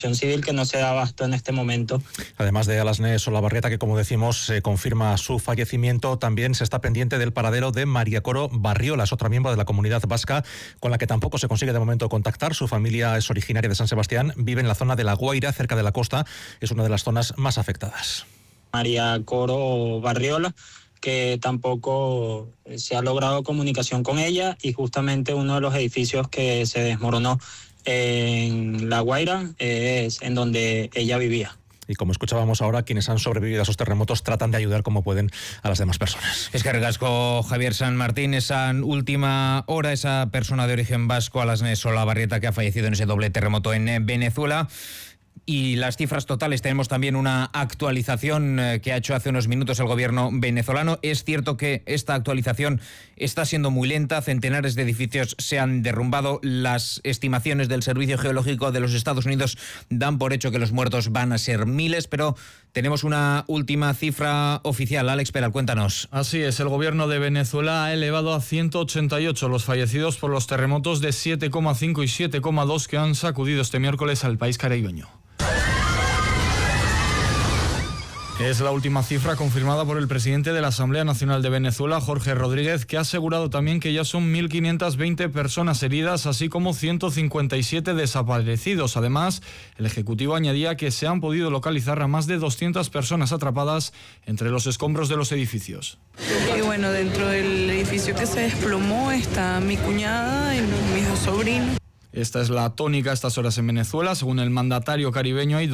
civil que no se da abasto en este momento. Además de Alasne Solabarrieta, que como decimos confirma su fallecimiento, también se está pendiente del paradero de María Coro Barriola, es otra miembro de la comunidad vasca con la que tampoco se consigue de momento contactar. Su familia es originaria de San Sebastián, vive en la zona de La Guaira, cerca de la costa, es una de las zonas más afectadas. María Coro Barriola, que tampoco se ha logrado comunicación con ella, y justamente uno de los edificios que se desmoronó en La Guaira es en donde ella vivía. Y como escuchábamos ahora, quienes han sobrevivido a esos terremotos tratan de ayudar como pueden a las demás personas. Eskerrik asko, Javier San Martín. Esa última hora, esa persona de origen vasco, Alasne Solabarrieta, que ha fallecido en ese doble terremoto en Venezuela. Y las cifras totales, tenemos también una actualización que ha hecho hace unos minutos el gobierno venezolano. Es cierto que esta actualización está siendo muy lenta, centenares de edificios se han derrumbado. Las estimaciones del Servicio Geológico de los Estados Unidos dan por hecho que los muertos van a ser miles, pero tenemos una última cifra oficial. Alex Peral, cuéntanos. Así es, el gobierno de Venezuela ha elevado a 188 los fallecidos por los terremotos de 7,5 y 7,2 que han sacudido este miércoles al país caribeño. Es la última cifra confirmada por el presidente de la Asamblea Nacional de Venezuela, Jorge Rodríguez, que ha asegurado también que ya son 1.520 personas heridas, así como 157 desaparecidos. Además, el Ejecutivo añadía que se han podido localizar a más de 200 personas atrapadas entre los escombros de los edificios. Y bueno, dentro del edificio que se desplomó está mi cuñada y mis dos sobrinos. Esta es la tónica a estas horas en Venezuela. Según el mandatario caribeño, hay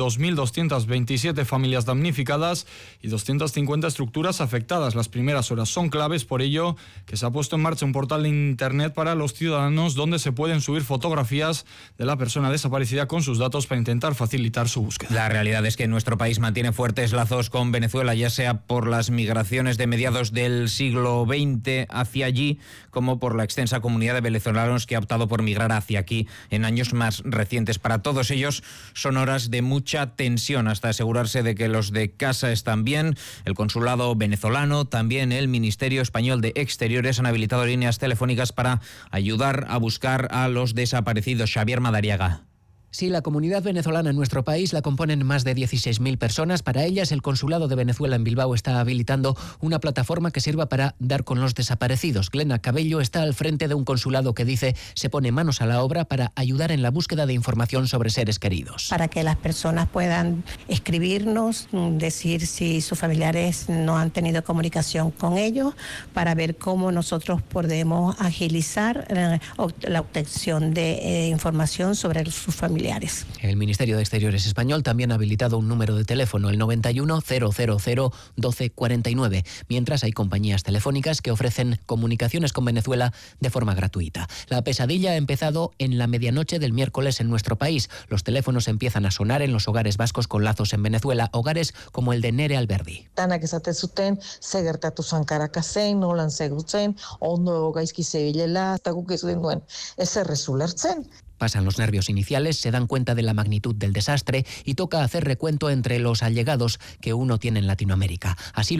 2.227 familias damnificadas y 250 estructuras afectadas. Las primeras horas son claves, por ello que se ha puesto en marcha un portal de internet para los ciudadanos donde se pueden subir fotografías de la persona desaparecida con sus datos para intentar facilitar su búsqueda. La realidad es que nuestro país mantiene fuertes lazos con Venezuela, ya sea por las migraciones de mediados del siglo XX hacia allí, como por la extensa comunidad de venezolanos que ha optado por migrar hacia aquí en años más recientes. Para todos ellos son horas de mucha tensión hasta asegurarse de que los de casa están bien. El consulado venezolano, también el Ministerio Español de Exteriores han habilitado líneas telefónicas para ayudar a buscar a los desaparecidos. Xavier Madariaga. Sí, la comunidad venezolana en nuestro país la componen más de 16.000 personas. Para ellas, el Consulado de Venezuela en Bilbao está habilitando una plataforma que sirva para dar con los desaparecidos. Glena Cabello está al frente de un consulado que dice se pone manos a la obra para ayudar en la búsqueda de información sobre seres queridos. Para que las personas puedan escribirnos, decir si sus familiares no han tenido comunicación con ellos, para ver cómo nosotros podemos agilizar la obtención de información sobre sus familiares. El Ministerio de Exteriores español también ha habilitado un número de teléfono, el 91 000 12 49, mientras hay compañías telefónicas que ofrecen comunicaciones con Venezuela de forma gratuita. La pesadilla ha empezado en la medianoche del miércoles en nuestro país. Los teléfonos empiezan a sonar en los hogares vascos con lazos en Venezuela, hogares como el de Nere Alberdi. Pasan los nervios iniciales, se dan cuenta de la magnitud del desastre y toca hacer recuento entre los allegados que uno tiene en Latinoamérica. Así